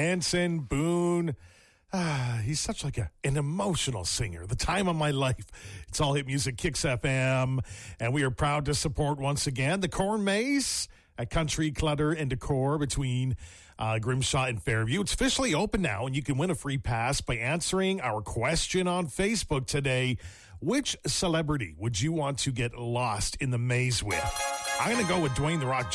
Anson Boone. He's such like an emotional singer. The time of my life. It's All Hit Music, Kicks FM. And we are proud to support once again the Corn Maze at Country Clutter and Decor between Grimshaw and Fairview. It's officially open now, and you can win a free pass by answering our question on Facebook today. Which celebrity would you want to get lost in the maze with? I'm going to go with Dwayne The Rock